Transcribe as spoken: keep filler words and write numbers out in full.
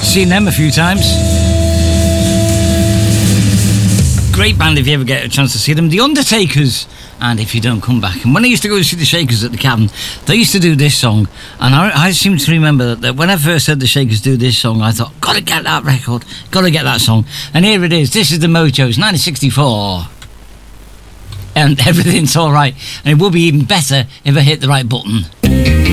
Seen them a few times. Great band if you ever get a chance to see them. The Undertakers, and If You Don't Come Back. And when I used to go to see the Shakers at the Cavern, they used to do this song. And I, I seem to remember that, that when I first heard the Shakers do this song, I thought, gotta get that record, gotta get that song. And here it is. This is the Mojos, nineteen sixty-four. And everything's all right. And it will be even better if I hit the right button.